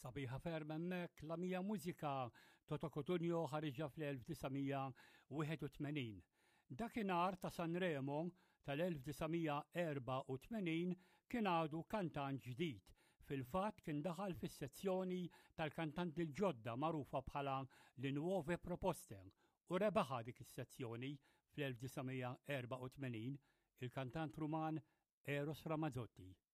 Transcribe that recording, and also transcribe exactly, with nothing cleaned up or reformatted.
Sabiħa ferm hemmhekk la mija mużika Toto Cutugno ħariġa fl-elf tisa' wieħed u tmenin. Dakinhar ta' Sanremo tal-elf tisa' erba' u tmenin kien għadu kantant ġdid. Fil-fatt kien daħal fis-sezzjoni tal-kantanti l-ġodda magħrufa bħala l-Nuove Proposte u rebaħa dik is-sezzjoni fl-elf tisa' erba' u tmenin il-kantant Ruman Eros Ramazzotti.